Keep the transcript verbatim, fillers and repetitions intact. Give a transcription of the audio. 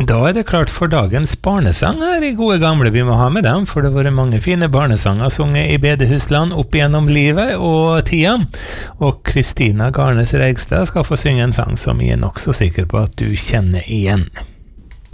Da er det klart for dagens barnesang her i gode gamle. Vi må ha med dem, for det var mange fine barnesanger sunget i bedehusland opp gjennom livet og tida. Og Kristina Garnes Reigstad skal få synge en sang som jeg er nok så sikker på at du kjenner igjen.